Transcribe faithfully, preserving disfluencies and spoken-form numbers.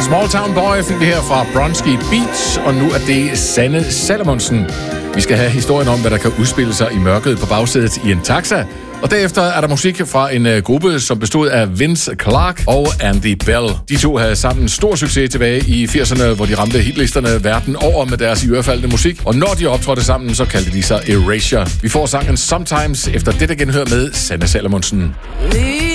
Small Town Boy fik vi her fra Bronski Beats, og nu er det Sanne Salomonsen. Vi skal have historien om, hvad der kan udspille sig i mørket på bagsædet i en taxa. Og derefter er der musik fra en uh, gruppe, som bestod af Vince Clarke og Andy Bell. De to havde sammen stor succes tilbage i firserne, hvor de ramte hitlisterne verden over med deres iørefaldende musik. Og når de optrådte sammen, så kaldte de sig Erasure. Vi får sangen Sometimes efter dette genhør med Sanne Salomonsen.